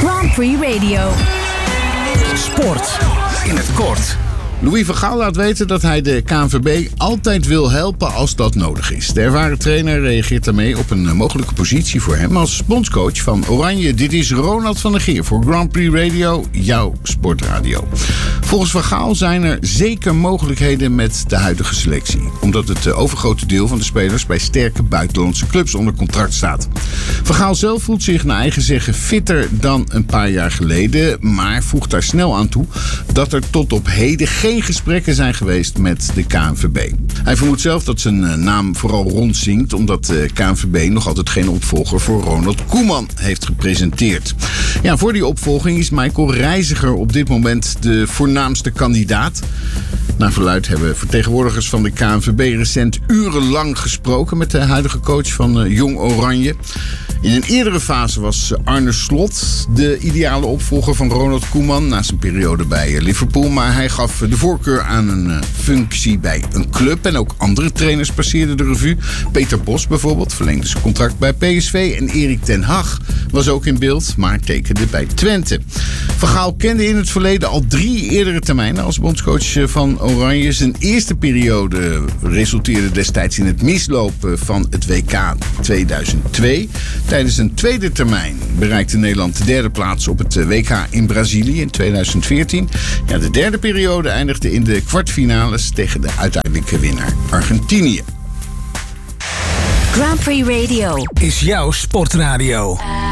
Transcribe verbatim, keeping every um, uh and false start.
Grand Prix Radio. Sport in het kort. Louis van Gaal laat weten dat hij de K N V B altijd wil helpen als dat nodig is. De ervaren trainer reageert daarmee op een mogelijke positie voor hem als bondscoach van Oranje. Dit is Ronald van der Geer voor Grand Prix Radio, jouw sportradio. Volgens Van Gaal zijn er zeker mogelijkheden met de huidige selectie, omdat het overgrote deel van de spelers bij sterke buitenlandse clubs onder contract staat. Van Gaal zelf voelt zich naar eigen zeggen fitter dan een paar jaar geleden, maar voegt daar snel aan toe dat er tot op heden geen Geen gesprekken zijn geweest met de K N V B. Hij vermoedt zelf dat zijn naam vooral rondzinkt, omdat de K N V B nog altijd geen opvolger voor Ronald Koeman heeft gepresenteerd. Ja, voor die opvolging is Michael Reiziger op dit moment de voornaamste kandidaat. Naar verluidt hebben vertegenwoordigers van de K N V B recent urenlang gesproken met de huidige coach van uh, Jong Oranje. In een eerdere fase was Arne Slot de ideale opvolger van Ronald Koeman na zijn periode bij Liverpool. Maar hij gaf de voorkeur aan een uh, functie bij een club. En ook andere trainers passeerden de revue. Peter Bos bijvoorbeeld verlengde zijn contract bij P S V. En Erik ten Hag was ook in beeld, maar tekende bij Twente. Van Gaal kende in het verleden al drie eerdere termijnen als bondscoach van Oranje. Zijn eerste periode resulteerde destijds in het mislopen van het W K tweeduizend twee. Tijdens een tweede termijn bereikte Nederland de derde plaats op het W K in Brazilië in tweeduizend veertien. Ja, de derde periode eindigde in de kwartfinales tegen de uiteindelijke winnaar Argentinië. Grand Prix Radio is jouw sportradio.